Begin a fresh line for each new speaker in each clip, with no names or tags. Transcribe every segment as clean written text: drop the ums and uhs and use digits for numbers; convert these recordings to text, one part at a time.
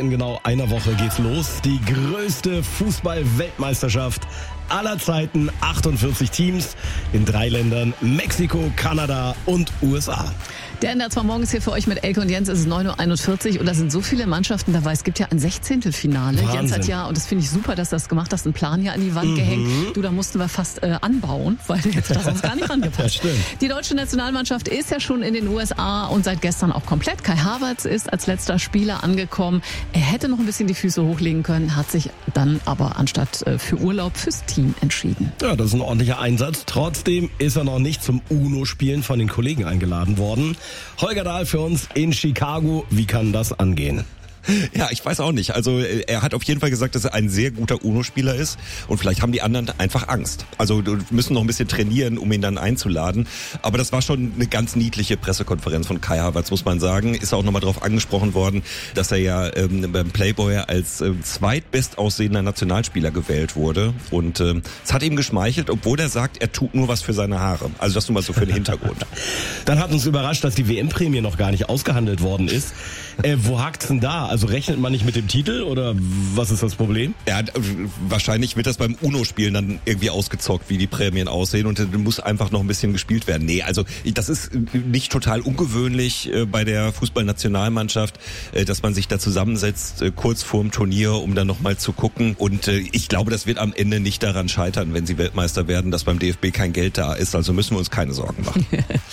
in genau einer Woche geht's los. Die größte Fußball-Weltmeisterschaft aller Zeiten. 48 Teams in 3 Ländern: Mexiko, Kanada und USA.
Der NDR 2 morgens hier für euch mit Elke und Jens. Es ist 9.41 Uhr und da sind so viele Mannschaften dabei. Es gibt ja ein 16-Finale. Jens hat ja, und das finde ich super, dass du das gemacht hast, einen Plan hier an die Wand gehängt. Du, da mussten wir fast anbauen, weil jetzt hat das uns gar nicht angepasst.
Ja,
die deutsche Nationalmannschaft ist ja schon in den USA und seit gestern auch komplett. Kai Havertz ist als letzter Spieler angekommen. Er hätte noch ein bisschen die Füße hochlegen können, hat sich dann aber anstatt für Urlaub fürs Team entschieden.
Ja, das ist ein ordentlicher Einsatz. Trotzdem ist er noch nicht zum UNO-Spielen von den Kollegen eingeladen worden. Holger Dahl für uns in Chicago. Wie kann das angehen?
Ja, ich weiß auch nicht. Also er hat auf jeden Fall gesagt, dass er ein sehr guter UNO-Spieler ist und vielleicht haben die anderen einfach Angst. Also müssen noch ein bisschen trainieren, um ihn dann einzuladen. Aber das war schon eine ganz niedliche Pressekonferenz von Kai Havertz, muss man sagen. Ist auch nochmal darauf angesprochen worden, dass er ja beim Playboy als zweitbestaussehender Nationalspieler gewählt wurde. Und es hat ihm geschmeichelt, obwohl er sagt, er tut nur was für seine Haare. Also das nur mal so für den Hintergrund.
Dann hat uns überrascht, dass die WM-Prämie noch gar nicht ausgehandelt worden ist. Wo hakt's denn da? Also rechnet man nicht mit dem Titel oder was ist das Problem?
Ja, wahrscheinlich wird das beim UNO-Spielen dann irgendwie ausgezockt, wie die Prämien aussehen und dann muss einfach noch ein bisschen gespielt werden. Nee, also das ist nicht total ungewöhnlich bei der Fußballnationalmannschaft, dass man sich da zusammensetzt kurz vorm Turnier, um dann nochmal zu gucken. Und ich glaube, das wird am Ende nicht daran scheitern, wenn sie Weltmeister werden, dass beim DFB kein Geld da ist. Also müssen wir uns keine Sorgen machen.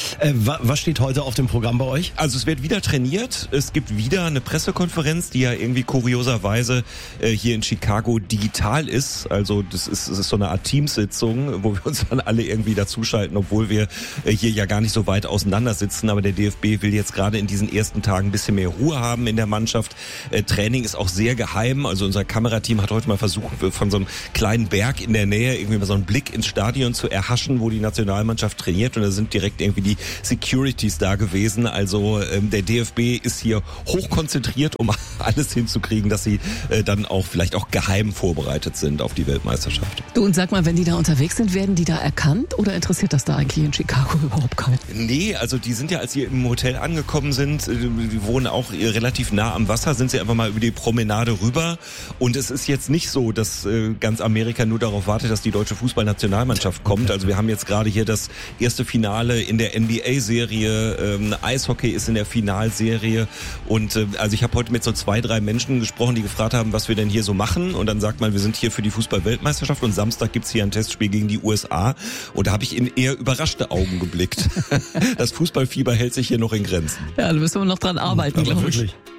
Was steht heute auf dem Programm bei euch?
Also es wird wieder trainiert. Es gibt wieder eine Pressekonferenz, die ja irgendwie kurioserweise hier in Chicago digital ist. Also das ist so eine Art Teamsitzung, wo wir uns dann alle irgendwie dazuschalten, obwohl wir hier ja gar nicht so weit auseinander sitzen. Aber der DFB will jetzt gerade in diesen ersten Tagen ein bisschen mehr Ruhe haben in der Mannschaft. Training ist auch sehr geheim. Also unser Kamerateam hat heute mal versucht, von so einem kleinen Berg in der Nähe irgendwie mal so einen Blick ins Stadion zu erhaschen, wo die Nationalmannschaft trainiert. Und da sind direkt irgendwie die Securities da gewesen. Also der DFB ist hier hochkonzentriert, um alles hinzukriegen, dass sie dann auch vielleicht auch geheim vorbereitet sind auf die Weltmeisterschaft.
Du, und sag mal, wenn die da unterwegs sind, werden die da erkannt oder interessiert das da eigentlich in Chicago überhaupt keinen?
Nee, also die sind ja, als sie im Hotel angekommen sind, die wohnen auch relativ nah am Wasser, sind sie einfach mal über die Promenade rüber und es ist jetzt nicht so, dass ganz Amerika nur darauf wartet, dass die deutsche Fußballnationalmannschaft kommt. Also wir haben jetzt gerade hier das erste Finale in der NBA-Serie, Eishockey ist in der Finalserie und also ich habe heute mit so 2, 3 Menschen gesprochen, die gefragt haben, was wir denn hier so machen und dann sagt man, wir sind hier für die Fußball-Weltmeisterschaft und Samstag gibt's hier ein Testspiel gegen die USA und da habe ich in eher überraschte Augen geblickt. Das Fußballfieber hält sich hier noch in Grenzen.
Ja, da müssen wir noch dran arbeiten, glaube ich.